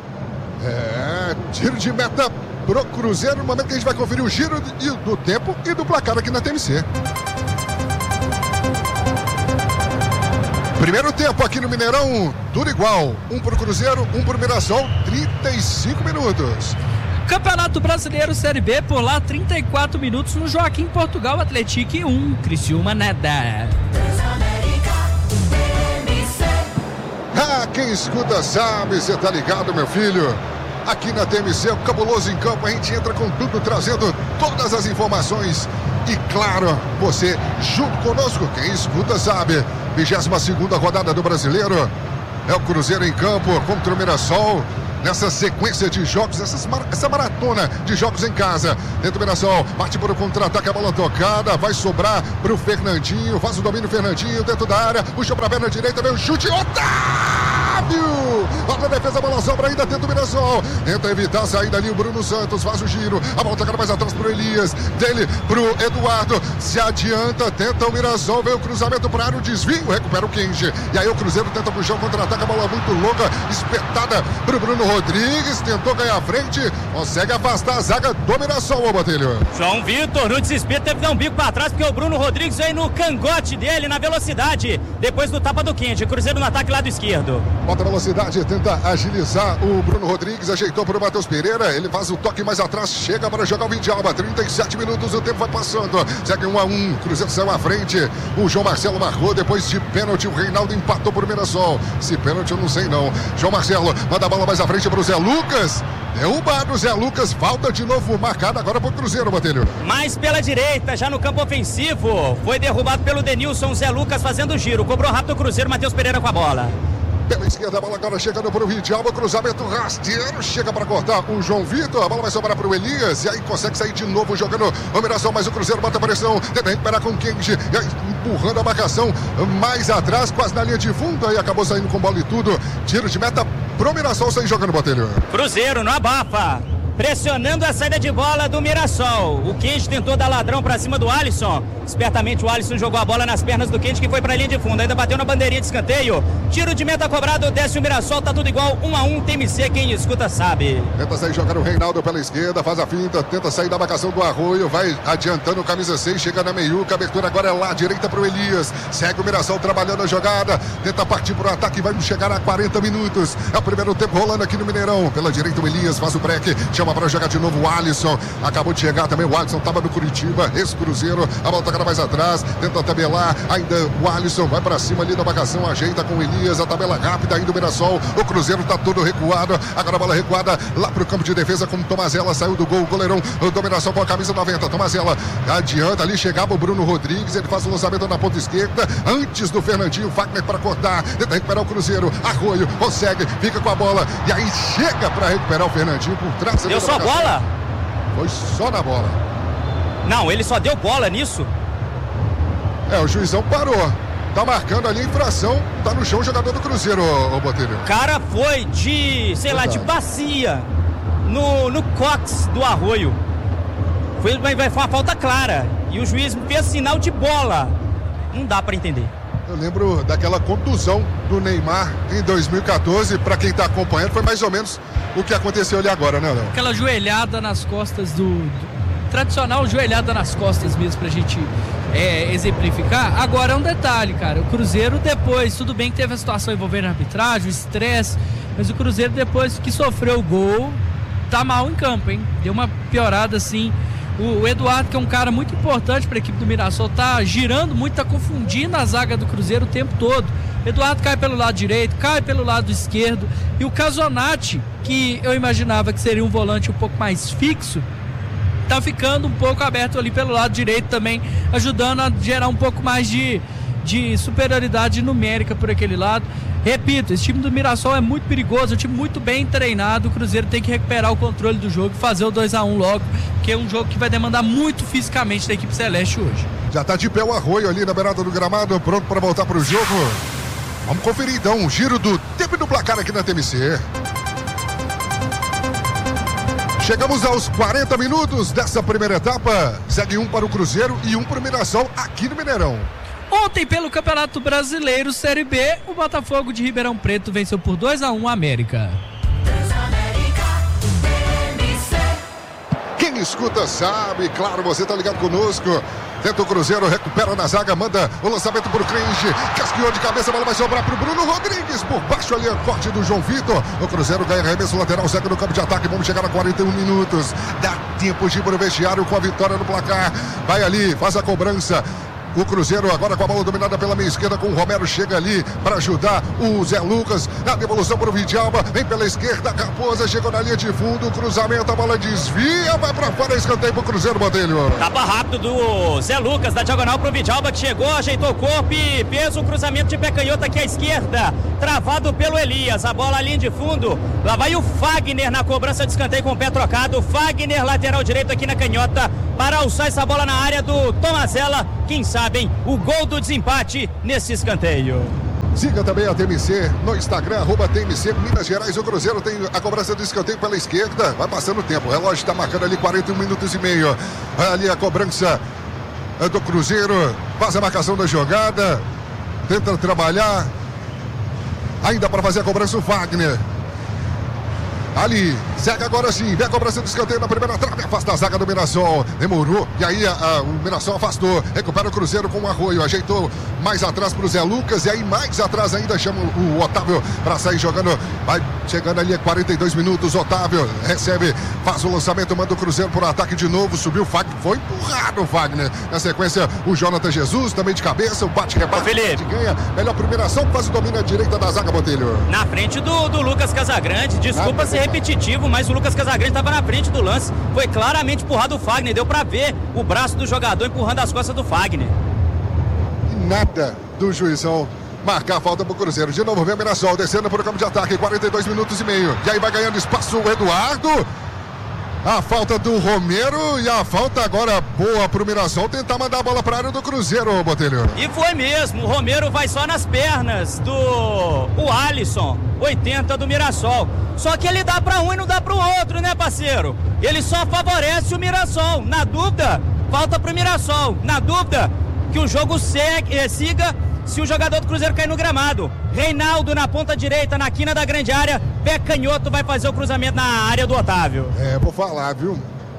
É, tiro de meta pro Cruzeiro. No momento que a gente vai conferir o giro do, do tempo e do placar aqui na T M C. Primeiro tempo aqui no Mineirão, tudo igual. Um pro Cruzeiro, um pro Mirassol, trinta e cinco minutos. Campeonato Brasileiro Série B, por lá, trinta e quatro minutos no Joaquim Portugal, Atlético um, Criciúma nada. Ah, quem escuta sabe, você tá ligado, meu filho? Aqui na T M C, o Cabuloso em Campo, a gente entra com tudo, trazendo todas as informações. E claro, você junto conosco, quem escuta sabe. vigésima segunda rodada do Brasileiro. É o Cruzeiro em campo contra o Mirassol. nessa sequência de jogos, essas, essa maratona de jogos em casa. Dentro do Mirassol, parte para o contra-ataque, a bola tocada, vai sobrar para o Fernandinho, faz o domínio Fernandinho dentro da área, puxa para a perna direita, vem o chute, Otávio! Olha a defesa, a bola sobra ainda dentro do Mirassol, tenta evitar a saída ali, o Bruno Santos faz o giro, a bola tocada mais atrás para o Elias, dele para o Eduardo, se adianta, tenta o Mirassol, vem o cruzamento para a área, o desvio, recupera o Kenji, e aí o Cruzeiro tenta puxar o contra-ataque, a bola muito longa, espetada para o Bruno Rodrigues, tentou ganhar a frente, consegue afastar a zaga do Mirassol, ô Botelho. João Vitor, no desespero, teve que dar um bico para trás, porque o Bruno Rodrigues veio no cangote dele, na velocidade, depois do tapa do Kenji, Cruzeiro no ataque lado esquerdo. Bota a velocidade, tenta agilizar o Bruno Rodrigues, ajeitou para o Matheus Pereira, ele faz o toque mais atrás, chega para jogar o Vidalba, trinta e sete minutos, o tempo vai passando, segue um a um, Cruzeiro saiu à frente, o João Marcelo marcou, depois de pênalti, o Reinaldo empatou por Mirassol, se pênalti eu não sei não. João Marcelo manda a bola mais à frente para o Zé Lucas, derrubado o Zé Lucas, falta de novo marcada agora para o Cruzeiro, Botelho. Mais pela direita, já no campo ofensivo, foi derrubado pelo Denilson, Zé Lucas fazendo o giro, cobrou rápido o Cruzeiro, Matheus Pereira com a bola. Pela esquerda, a bola agora chegando para o Vidalba, cruzamento rasteiro, chega para cortar o João Vitor, a bola vai sobrar para o Elias, e aí consegue sair de novo jogando o Mirassol, mas o Cruzeiro bota a pressão, tenta recuperar com o Kenji, e aí empurrando a marcação mais atrás, quase na linha de fundo, aí acabou saindo com bola e tudo, tiro de meta pro Mirassol sair jogando, Botelho. Cruzeiro não abafa, pressionando a saída de bola do Mirassol. O Kenji tentou dar ladrão pra cima do Alisson. Espertamente o Alisson jogou a bola nas pernas do Kenji, que foi pra linha de fundo. Ainda bateu na bandeirinha de escanteio. Tiro de meta cobrado, desce o Mirassol, tá tudo igual, um a um, T M C, quem escuta sabe. Tenta sair jogando o Reinaldo pela esquerda, faz a finta, tenta sair da marcação do Arroio, vai adiantando o camisa seis, chega na meiuca, a abertura agora é lá, direita pro Elias. Segue o Mirassol trabalhando a jogada, tenta partir pro ataque, vai chegar a quarenta minutos. É o primeiro tempo rolando aqui no Mineirão. Pela direita o Elias faz o break, chama para jogar de novo o Alisson, acabou de chegar também o Alisson, estava no Curitiba, esse Cruzeiro, a bola tocada mais atrás, tenta tabelar, ainda o Alisson vai para cima ali da marcação, ajeita com o Elias, a tabela rápida ainda o Mirassol, o Cruzeiro tá todo recuado, agora a bola recuada lá pro campo de defesa com o Tomazella, saiu do gol, o goleirão do Mirassol com a camisa noventa, Tomazella adianta ali, chegava o Bruno Rodrigues, ele faz o lançamento na ponta esquerda, antes do Fernandinho, Wagner para cortar, tenta recuperar o Cruzeiro, Arroio, consegue, fica com a bola, e aí chega para recuperar o Fernandinho por trás. Deu só bola? Foi só na bola. Não, ele só deu bola nisso. É, o juizão parou. Tá marcando ali a infração. Tá no chão o jogador do Cruzeiro, ô, ô Botelho. O cara foi de, sei Verdade. lá, de bacia no, no cox do Arroio. Foi, foi uma falta clara. E o juiz fez sinal de bola. Não dá pra entender. Eu lembro daquela contusão do Neymar em dois mil e quatorze. Pra quem tá acompanhando, foi mais ou menos o que aconteceu ali agora, né, Léo? Aquela joelhada nas costas do, do... Tradicional joelhada nas costas mesmo pra gente é, exemplificar. Agora é um detalhe, cara. O Cruzeiro depois, tudo bem que teve a situação envolvendo a arbitragem, o estresse, mas o Cruzeiro depois que sofreu o gol, tá mal em campo, hein? Deu uma piorada assim. O, o Eduardo, que é um cara muito importante para a equipe do Mirassol, tá girando muito, tá confundindo a zaga do Cruzeiro o tempo todo. Eduardo cai pelo lado direito, cai pelo lado esquerdo, e o Casonati, que eu imaginava que seria um volante um pouco mais fixo, tá ficando um pouco aberto ali pelo lado direito também, ajudando a gerar um pouco mais de, de superioridade numérica por aquele lado. Repito, esse time do Mirassol é muito perigoso, é um time muito bem treinado. O Cruzeiro tem que recuperar o controle do jogo e fazer o dois a um logo, porque é um jogo que vai demandar muito fisicamente da equipe celeste hoje. Já tá de pé o Arroio ali na beirada do gramado, pronto para voltar pro jogo. Vamos conferir então um giro do tempo do placar aqui na T M C. Chegamos aos quarenta minutos dessa primeira etapa. Segue um para o Cruzeiro e um para o Mirassol aqui no Mineirão. Ontem, pelo Campeonato Brasileiro Série B, o Botafogo de Ribeirão Preto venceu por dois a um a América. Quem escuta sabe, claro, você tá ligado conosco. Tenta o Cruzeiro, recupera na zaga, manda o lançamento pro Crenche, casqueou de cabeça, a bola vai sobrar pro Bruno Rodrigues, por baixo ali, a corte do João Vitor. O Cruzeiro ganha arremesso lateral, segue no campo de ataque, vamos chegar a quarenta e um minutos. Dá tempo de ir pro vestiário com a vitória no placar. Vai ali, faz a cobrança. o Cruzeiro agora com a bola dominada pela meia esquerda, com o Romero, chega ali para ajudar o Zé Lucas, na devolução para o Vidjalba, vem pela esquerda, Raposa chegou na linha de fundo, cruzamento, a bola desvia, vai para fora, escanteio pro Cruzeiro, Botelho. Tapa rápido do Zé Lucas, da diagonal pro Vidjalba, que chegou, ajeitou o corpo e fez o cruzamento de pé canhoto aqui à esquerda, travado pelo Elias, a bola à linha de fundo, lá vai o Fagner na cobrança de escanteio com o pé trocado, Fagner lateral direito aqui na canhota, para alçar essa bola na área do Tomazella, quem sabe, hein, o gol do desempate nesse escanteio. Siga também a T M C no Instagram, arroba T M C Minas Gerais. O Cruzeiro tem a cobrança do escanteio pela esquerda, vai passando o tempo, o relógio está marcando ali quarenta e um minutos e meio, ali a cobrança do Cruzeiro, faz a marcação da jogada, tenta trabalhar, ainda para fazer a cobrança o Fagner. Ali, segue agora sim, vem a cobrança do escanteio na primeira trave, afasta a zaga do Mirassol, demorou, e aí a, a, o Mirassol afastou, recupera o Cruzeiro com o Arroio, ajeitou mais atrás para o Zé Lucas, e aí mais atrás ainda chama o, o Otávio para sair jogando, vai chegando ali a quarenta e dois minutos, Otávio recebe, faz o lançamento, manda o Cruzeiro por ataque de novo, subiu o Fagner, foi empurrado o Fagner, na sequência o Jonathan Jesus, também de cabeça, o bate-rebate, bate, ganha, melhor pro Mirassol, faz o domínio à direita da zaga, Botelho. Na frente do, do Lucas Casagrande, desculpa ser repetitivo, mas o Lucas Casagrande estava na frente do lance, foi claramente empurrado o Fagner, deu para ver o braço do jogador empurrando as costas do Fagner. E nada do juizão marcar a falta pro Cruzeiro. De novo vem o Mirassol descendo para o campo de ataque, quarenta e dois minutos e meio, e aí vai ganhando espaço o Eduardo, a falta do Romero e a falta agora boa pro Mirassol tentar mandar a bola para a área do Cruzeiro, Botelho. E foi mesmo, o Romero vai só nas pernas do o Alisson, oitenta do Mirassol. Só que ele dá para um e não dá para o outro, né, parceiro? Ele só favorece o Mirassol. Na dúvida, falta pro Mirassol. Na dúvida, que o jogo segue, eh, siga se o jogador do Cruzeiro cair no gramado. Reinaldo na ponta direita, na quina da grande área, pé canhoto, vai fazer o cruzamento na área do Otávio. É, vou falar, viu?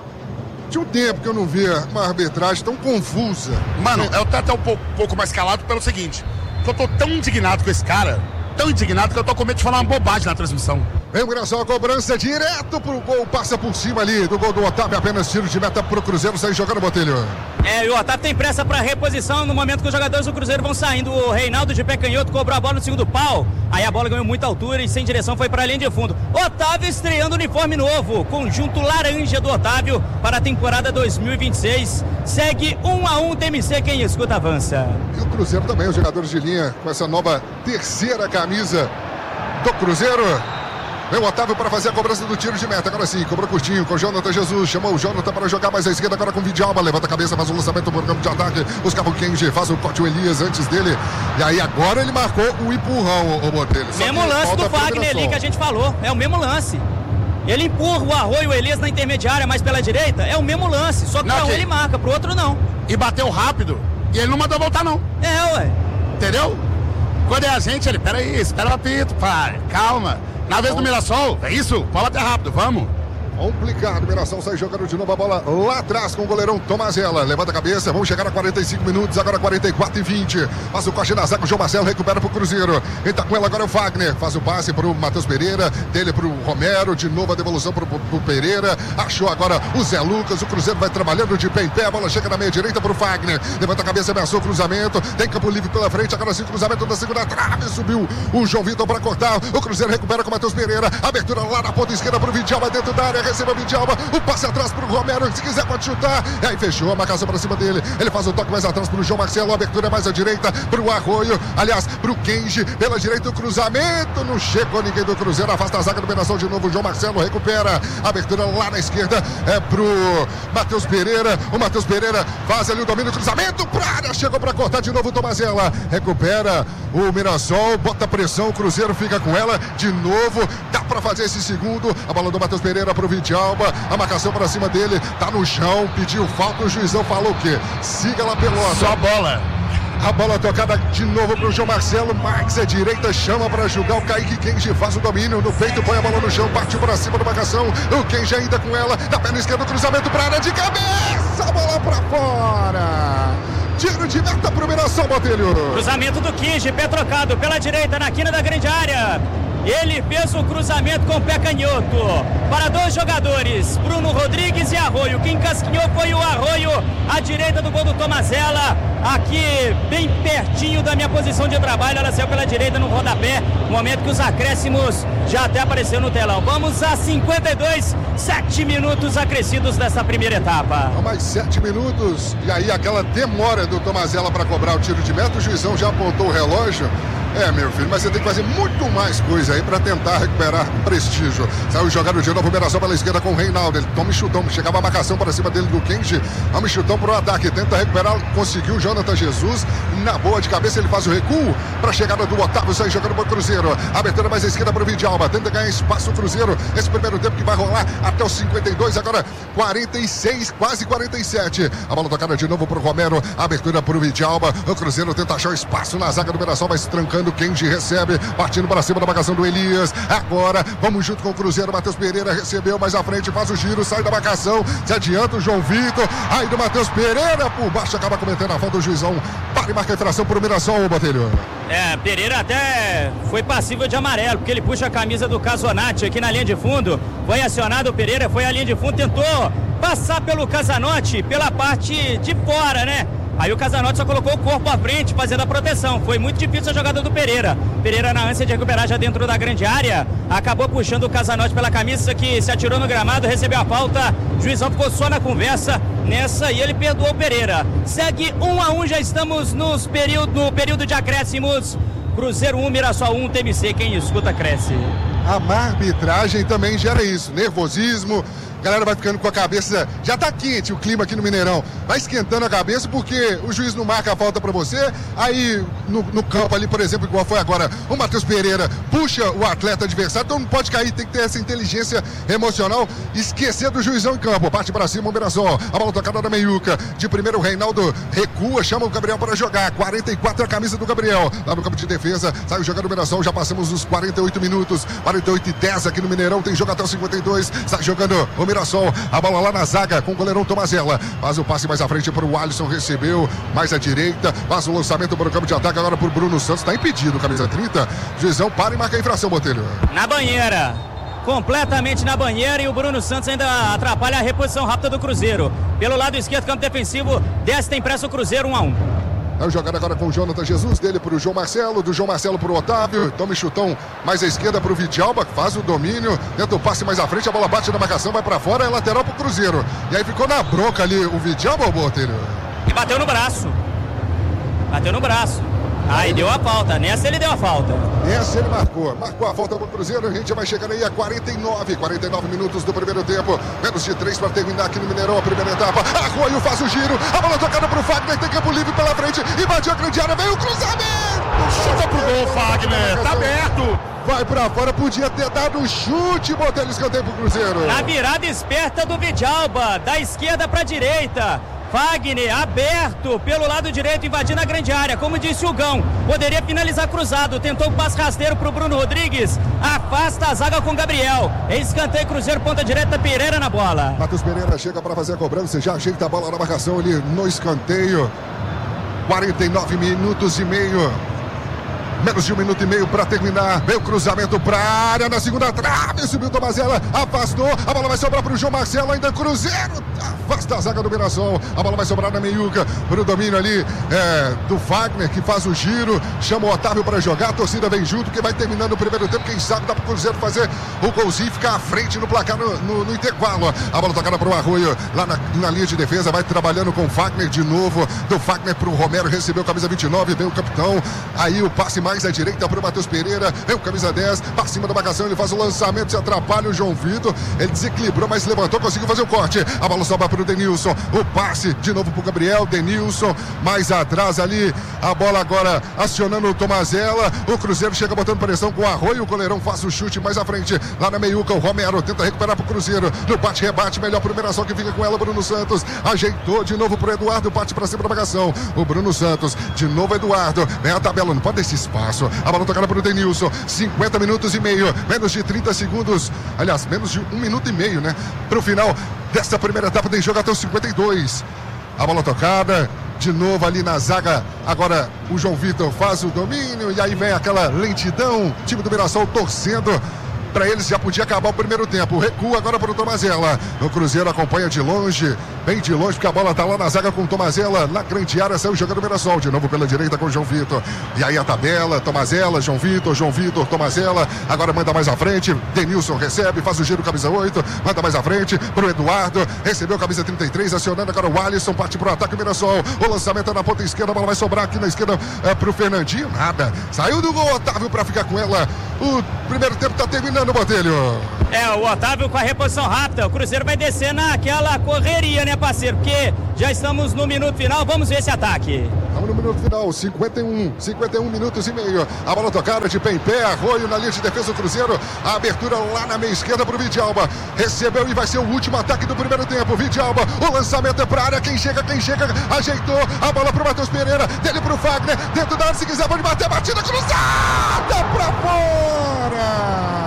Tinha um tempo que eu não via uma arbitragem tão confusa. Mano, eu tô até um pouco, pouco mais calado pelo seguinte, que eu tô tão indignado com esse cara, tão indignado que eu tô com medo de falar uma bobagem na transmissão. Vem o Mirassol, a cobrança direto pro gol, passa por cima ali do gol do Otávio, apenas tiro de meta pro Cruzeiro, sair jogando, Botelho. É, e o Otávio tem pressa pra reposição no momento que os jogadores do Cruzeiro vão saindo. O Reinaldo de pé canhoto cobrou a bola no segundo pau, aí a bola ganhou muita altura e sem direção foi pra linha de fundo. Otávio estreando uniforme novo, conjunto laranja do Otávio para a temporada dois mil e vinte e seis. Segue um a um, T M C, quem escuta avança. E o Cruzeiro também, os jogadores de linha com essa nova terceira camisa do Cruzeiro. Vem o Otávio para fazer a cobrança do tiro de meta. Agora sim, cobrou curtinho com o Jonathan Jesus. Chamou o Jonathan para jogar mais à esquerda. Agora com o Vidjalba. Levanta a cabeça, faz o lançamento por campo de ataque. Buscava o Kenji, faz o corte o Elias antes dele. E aí agora ele marcou o empurrão, o Botelho. Mesmo lance do Fagner ali que a gente falou. É o mesmo lance. Ele empurra o Arroio e o Elias na intermediária, mais pela direita. É o mesmo lance. Só que não, pra um ele marca, pro outro não. E bateu rápido. E ele não mandou voltar, não. É, ué. Entendeu? Quando é a gente, ele, peraí, espera o apito, pai. Calma. Na vez do Mirassol, é isso? Bola até rápido, vamos. Complicado, Mirassol sai jogando de novo a bola lá atrás com o goleirão Tomazella. Levanta a cabeça, vamos chegar a quarenta e cinco minutos, agora quarenta e quatro e vinte. Faz o corte na zaga, o João Marcelo recupera pro Cruzeiro. Ele tá com ela agora o Fagner. Faz o passe pro Matheus Pereira, dele pro Romero, de novo a devolução pro, pro, pro Pereira. Achou agora o Zé Lucas, o Cruzeiro vai trabalhando de pé em pé, a bola chega na meia direita pro Fagner. Levanta a cabeça, ameaçou o cruzamento, tem campo livre pela frente, agora sim cruzamento da segunda trave, subiu o João Vitor para cortar. O Cruzeiro recupera com o Matheus Pereira, abertura lá na ponta esquerda pro Vidjalba, dentro da área, recebe o Vidjalba. O passe atrás pro Romero, se quiser pode chutar. E aí fechou a marcação pra cima dele. Ele faz o toque mais atrás pro João Marcelo. A abertura mais à direita pro Arroio. Aliás, pro Kenji. Pela direita o cruzamento. Não chegou ninguém do Cruzeiro. Afasta a zaga do Mirassol de novo. O João Marcelo recupera. A abertura lá na esquerda é pro Matheus Pereira. O Matheus Pereira faz ali o domínio. Cruzamento pra área. Chegou pra cortar de novo o Tomazella. Recupera o Mirassol. Bota pressão. O Cruzeiro fica com ela de novo. Dá pra fazer esse segundo. A bola do Matheus Pereira pro Vidjalba. A marcação pra cima dele, tá no chão, pediu falta, o juizão falou o quê? Siga lá pelota. Só bola. A bola tocada de novo pro João Marcelo, Marques é direita, chama pra julgar o Kaique Kenji, faz o domínio no peito, põe a bola no chão, partiu pra cima da marcação, o Kenji ainda com ela, da perna esquerda, cruzamento pra área de cabeça, a bola pra fora. Tiro de meta pro Mirassol, Botelho. Cruzamento do Kenji, pé trocado pela direita na quina da grande área. Ele fez o cruzamento com o pé canhoto para dois jogadores, Bruno Rodrigues e Arroio. Quem casquinhou foi o Arroio, à direita do gol do Tomazella. aqui bem pertinho da minha posição de trabalho. Ela saiu pela direita no rodapé, momento que os acréscimos já até apareceram no telão. Vamos a cinquenta e dois, sete minutos acrescidos dessa primeira etapa. Mais sete minutos, e aí aquela demora do Tomazella para cobrar o tiro de meta. O juizão já apontou o relógio. É, meu filho, mas você tem que fazer muito mais coisa aí para tentar recuperar prestígio. Saiu jogando de novo, operação pela esquerda com o Reinaldo. Ele toma um chutão, chegava a marcação para cima dele do Kenji. Toma um chutão para o ataque, tenta recuperar, conseguiu o Jonathan Jesus. Na boa de cabeça, ele faz o recuo para a chegada do Otávio, sai jogando para o Cruzeiro. Abertura mais à esquerda para o Vidalba, tenta ganhar espaço o Cruzeiro. Esse primeiro tempo que vai rolar até os cinquenta e dois, agora quarenta e seis, quase quarenta e sete. A bola tocada de novo para o Romero, abertura para o Vidalba. O Cruzeiro tenta achar espaço na zaga do operação, mas trancando. Kenji recebe, partindo para cima da marcação do Elias. Agora, vamos junto com o Cruzeiro. Matheus Pereira recebeu mais à frente, faz o giro, sai da marcação, se adianta o João Vitor. Aí do Matheus Pereira, por baixo, acaba cometendo a falta do juizão. Para e marca a infração por Mirassol, Botelho. É, Pereira até foi passível de amarelo, porque ele puxa a camisa do Casonati aqui na linha de fundo. Foi acionado o Pereira, foi à linha de fundo, tentou passar pelo Casanotti, pela parte de fora, né? Aí o Casanotti só colocou o corpo à frente, fazendo a proteção. Foi muito difícil a jogada do Pereira. Pereira, na ânsia de recuperar já dentro da grande área, acabou puxando o Casanotti pela camisa, que se atirou no gramado, recebeu a falta. O juizão ficou só na conversa nessa e ele perdoou o Pereira. Segue um a um, já estamos nos período, no período de acréscimos. Cruzeiro um, Mirassol um, T M C. Quem escuta, cresce. A má arbitragem também gera isso, nervosismo. A galera vai ficando com a cabeça, já tá quente o clima aqui no Mineirão, vai esquentando a cabeça porque o juiz não marca a falta pra você. Aí no, no campo ali, por exemplo, igual foi agora, o Matheus Pereira puxa o atleta adversário, então não pode cair, tem que ter essa inteligência emocional, esquecer do juizão em campo. Parte pra cima o Mirassol, a bola tocada da meiuca, de primeiro o Reinaldo recua, chama o Gabriel para jogar, quarenta e quatro a camisa do Gabriel, lá no campo de defesa, sai jogando o Mirassol, já passamos os quarenta e oito minutos, quarenta e oito e dez aqui no Mineirão, tem jogo até os cinquenta e dois, sai jogando o Mirassol, a bola lá na zaga com o goleirão Tomazella, faz o passe mais à frente para o Alisson, recebeu mais à direita, faz o lançamento para o campo de ataque agora para o Bruno Santos, está impedido, camisa trinta, juizão para e marca a infração, Botelho. Na banheira, completamente na banheira, e o Bruno Santos ainda atrapalha a reposição rápida do Cruzeiro. Pelo lado esquerdo, campo defensivo, desce tem pressa o Cruzeiro, um a um. Vai jogar agora com o Jonathan Jesus, dele para o João Marcelo, do João Marcelo para o Otávio, toma chutão mais à esquerda para o Vidalba, faz o domínio, tenta o passe mais à frente, a bola bate na marcação, vai para fora, é lateral para o Cruzeiro. E aí ficou na bronca ali o Vidalba, o Botelho. E bateu no braço. Bateu no braço. Aí deu a falta, nessa ele deu a falta. Nessa ele marcou, marcou a falta do Cruzeiro, a gente já vai chegando aí a quarenta e nove, quarenta e nove minutos do primeiro tempo, menos de três para terminar aqui no Mineirão a primeira etapa. Arroio faz o giro, a bola tocada para o Fagner, tem campo livre pela frente, invadiu a grande área, veio o cruzamento! Chuta pro gol, Fagner, tá aberto! Vai pra fora, podia ter dado um chute, Botelho, escanteio pro Cruzeiro. Na virada esperta do Vidalba, da esquerda pra direita. Fagner aberto pelo lado direito, invadindo a grande área. Como disse o Gão, poderia finalizar cruzado. Tentou o passe rasteiro pro Bruno Rodrigues. Afasta a zaga com Gabriel. Escanteio, Cruzeiro, ponta direita, Pereira na bola. Matheus Pereira chega para fazer a cobrança, já ajeita a bola na marcação ali no escanteio. quarenta e nove minutos e meio. Menos de um minuto e meio para terminar. Veio o cruzamento para a área na segunda trave. Subiu o Tomazella, afastou. A bola vai sobrar para o João Marcelo. Ainda Cruzeiro. Afasta a zaga do Mirassol. A bola vai sobrar na meiuca. Para o domínio ali é, do Wagner, que faz o giro. Chama o Otávio para jogar. A torcida vem junto, que vai terminando o primeiro tempo. Quem sabe dá para o Cruzeiro fazer o golzinho e ficar à frente no placar no, no, no intervalo. A bola tocada para o Arroio lá na, na linha de defesa. Vai trabalhando com o Wagner de novo. Do Wagner para o Romero. Recebeu camisa vinte e nove. Vem o capitão. Aí o passe mais mais à direita para o Matheus Pereira, vem o camisa dez, para cima da marcação, ele faz o lançamento, se atrapalha o João Vitor, ele desequilibrou, mas levantou, conseguiu fazer o corte, a bola sobra para o Denilson, o passe de novo para o Gabriel, Denilson, mais atrás ali, a bola agora acionando o Tomazella, o Cruzeiro chega botando pressão com o Arroio, o goleirão faz o chute mais à frente, lá na meiuca, o Romero tenta recuperar para o Cruzeiro, no bate-rebate, melhor para o Mirassol que fica com ela, Bruno Santos, ajeitou de novo para o Eduardo, parte para cima da marcação, o Bruno Santos, de novo Eduardo, vem a tabela, não pode esse espaço. A bola tocada para o Denilson, cinquenta minutos e meio, menos de trinta segundos, aliás, menos de um minuto e meio, né? Para o final dessa primeira etapa, tem jogo até os cinquenta e dois. A bola tocada, de novo ali na zaga, agora o João Vitor faz o domínio, e aí vem aquela lentidão, time do Mirassol torcendo para eles já podia acabar o primeiro tempo. Recua agora para o Tomazella. O Cruzeiro acompanha de longe, bem de longe, porque a bola tá lá na zaga com o Tomazella. Na grande área saiu jogando o Mirassol. De novo pela direita com o João Vitor. E aí a tabela, Tomazella, João Vitor, João Vitor, Tomazella. Agora manda mais à frente. Denilson recebe, faz o giro camisa oito. Manda mais à frente pro Eduardo. Recebeu camisa trinta e três, acionando agora o Alisson. Parte pro ataque o Mirassol. O lançamento é na ponta esquerda. A bola vai sobrar aqui na esquerda é, pro Fernandinho. Nada. Saiu do gol, Otávio, para ficar com ela. O primeiro tempo tá terminando, Botelho. É, o Otávio com a reposição rápida. O Cruzeiro vai descer naquela correria, né, parceiro? Porque já estamos no minuto final. Vamos ver esse ataque. Estamos no minuto final, cinquenta e um, cinquenta e um minutos e meio. A bola tocada de pé em pé, Arroio na linha de defesa do Cruzeiro. A abertura lá na meia esquerda para o Vidalba. Recebeu e vai ser o último ataque do primeiro tempo. Vidalba, o lançamento é para a área. Quem chega, quem chega, ajeitou. A bola para o Matheus Pereira, dele para o Fagner. Dentro da área, se quiser, pode bater. Batida cruzada para fora.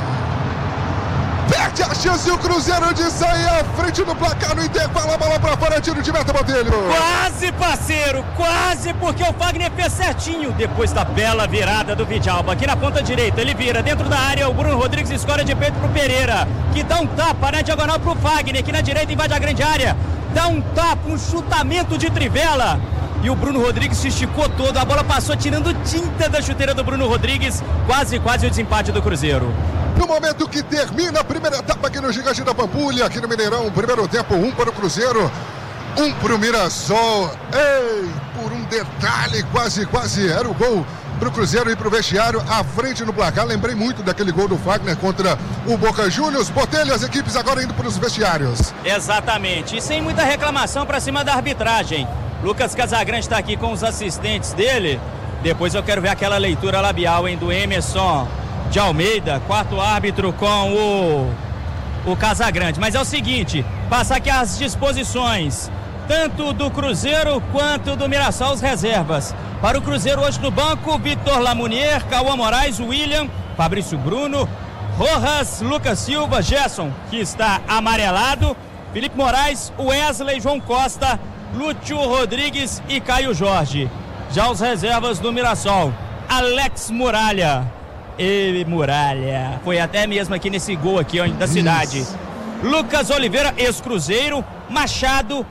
Perde a chance o Cruzeiro de sair à frente do placar no intervalo. A bola pra fora, tiro de meta, Botelho. Quase, parceiro, quase, porque o Fagner fez certinho. Depois da bela virada do Vidalba, aqui na ponta direita, ele vira dentro da área. O Bruno Rodrigues escora de peito pro Pereira, que dá um tapa na diagonal pro Fagner, que na direita invade a grande área. Dá um tapa, um chutamento de trivela. E o Bruno Rodrigues se esticou todo. A bola passou tirando tinta da chuteira do Bruno Rodrigues. Quase, quase o desempate do Cruzeiro. No momento que termina a primeira etapa aqui no Gigante da Pampulha, aqui no Mineirão, primeiro tempo, um para o Cruzeiro, um para o Mirassol. Ei, por um detalhe, quase, quase era o gol para o Cruzeiro e para o vestiário, à frente no placar. Lembrei muito daquele gol do Fagner contra o Boca Juniors. Botelho, as equipes agora indo para os vestiários. Exatamente, e sem muita reclamação para cima da arbitragem. Lucas Casagrande está aqui com os assistentes dele. Depois eu quero ver aquela leitura labial, hein, do Emerson de Almeida, quarto árbitro com o, o Casagrande. Mas é o seguinte, passar aqui as disposições, tanto do Cruzeiro quanto do Mirassol, as reservas. Para o Cruzeiro hoje no banco, Vitor Lamunier, Cauã Moraes, William, Fabrício Bruno, Rojas, Lucas Silva, Gerson, que está amarelado, Felipe Moraes, Wesley, João Costa, Lúcio Rodrigues e Caio Jorge. Já os reservas do Mirassol, Alex Muralha. E Muralha, foi até mesmo aqui nesse gol aqui, ó, da cidade. Isso. Lucas Oliveira, ex-Cruzeiro. Machado,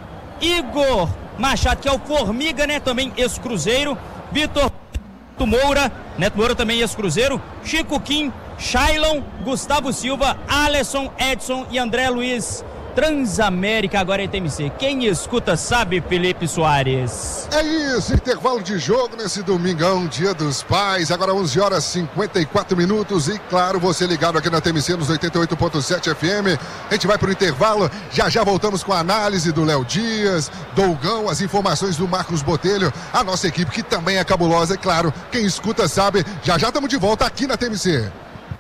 Igor Machado, que é o Formiga, né, também ex-Cruzeiro. Vitor Moura, Neto Moura também ex-Cruzeiro. Chico Kim, Shailon, Gustavo Silva, Alisson, Edson e André Luiz. Transamérica agora é T M C. Quem escuta sabe, Felipe Soares. É isso, intervalo de jogo nesse domingão, Dia dos Pais. Agora onze horas e cinquenta e quatro minutos. E claro, você ligado aqui na T M C nos oitenta e oito ponto sete F M. A gente vai pro intervalo. Já já voltamos com a análise do Léo Dias, Dougão, as informações do Marcos Botelho. A nossa equipe que também é cabulosa. E claro, quem escuta sabe. Já já estamos de volta aqui na T M C.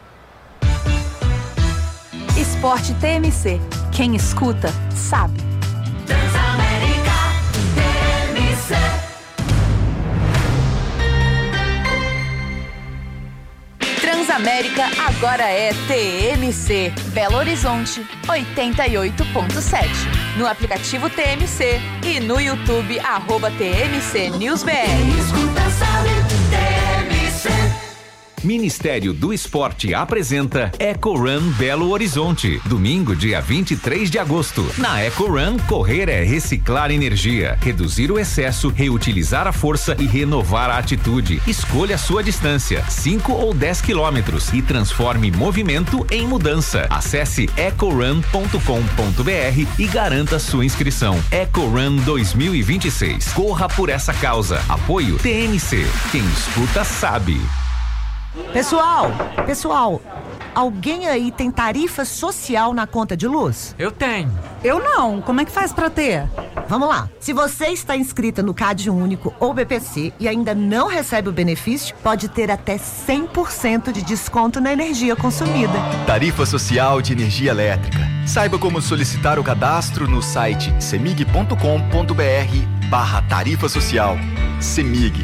Esporte T M C. Quem escuta, sabe. Transamérica T M C. Transamérica agora é T M C. Belo Horizonte, oitenta e oito ponto sete. No aplicativo T M C e no YouTube, arroba T M C News B R. Quem escuta, sabe. T M C. Ministério do Esporte apresenta Eco Run Belo Horizonte, domingo, dia vinte e três de agosto. Na Eco Run, correr é reciclar energia, reduzir o excesso, reutilizar a força e renovar a atitude. Escolha a sua distância, cinco ou dez quilômetros, e transforme movimento em mudança. Acesse eco run ponto com ponto b r e garanta sua inscrição. Eco Run dois mil e vinte e seis. Corra por essa causa. Apoio T M C. Quem escuta sabe. Pessoal, pessoal, alguém aí tem tarifa social na conta de luz? Eu tenho. Eu não. Como é que faz pra ter? Vamos lá. Se você está inscrita no Cade Único ou B P C e ainda não recebe o benefício, pode ter até cem por cento de desconto na energia consumida. Tarifa social de energia elétrica. Saiba como solicitar o cadastro no site semig ponto com ponto b r barra tarifa social. Semig.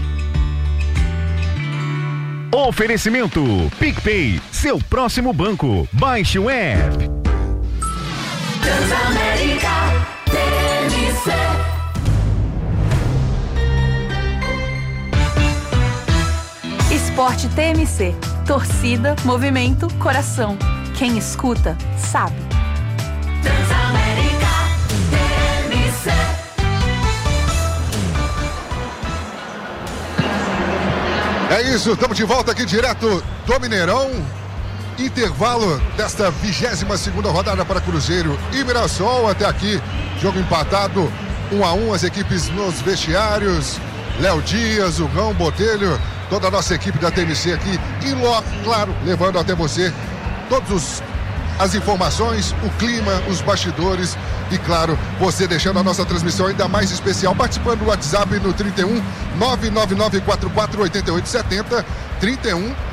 Oferecimento PicPay, seu próximo banco. Baixe o app. Transamérica T M C. Esporte T M C. Torcida, movimento, coração. Quem escuta, sabe. Transamérica T M C. É isso, estamos de volta aqui direto do Mineirão. Intervalo desta vigésima segunda rodada para Cruzeiro e Mirassol. Até aqui, jogo empatado, um a um, as equipes nos vestiários. Léo Dias, o Gão Botelho, toda a nossa equipe da T M C aqui em loco, claro, levando até você todas as informações, o clima, os bastidores e, claro, você deixando a nossa transmissão ainda mais especial, participando do WhatsApp no trinta e um, nove nove nove quatro quatro oito oito sete zero, trinta e um,